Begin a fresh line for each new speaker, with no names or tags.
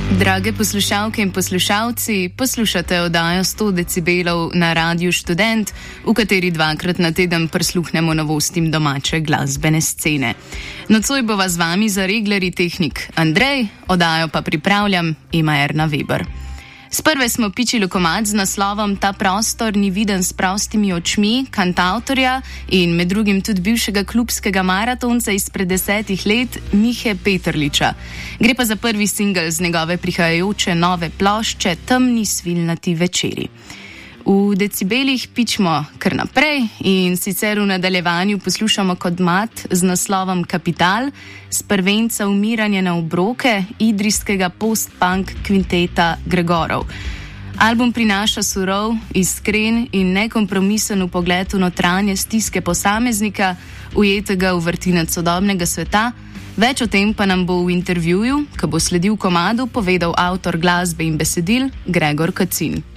Drage poslušalke in poslušalci, poslušate oddajo 100 decibelov na Radiu Študent, v kateri dvakrat na teden prisluhnemo novostim domače glasbene scene. Nocoj bova z vami zareglerji tehnik Andrej, oddajo pa pripravljam Erna Weber. Sprve smo pičili komad z naslovom Ta prostor ni viden s prostimi očmi kantavtorja in med drugim tudi bivšega klubskega maratonca izpred 10 let Mihe Peterliča. Gre pa za prvi singel z njegove prihajajoče nove plošče Temni svilnati večeri. V decibelih pičimo kar naprej in sicer v nadaljevanju poslušamo komad z naslovom Kapital s prvenca Umiranje na obroke idrijskega post-punk kvinteta Gregorov. Album prinaša surov, iskren in nekompromisen vpogled v notranje stiske posameznika, ujetega v vrtinec sodobnega sveta. Več o tem pa nam bo v intervjuju, ko bo sledil komadu, povedal avtor glasbe in besedil Gregor Kacin.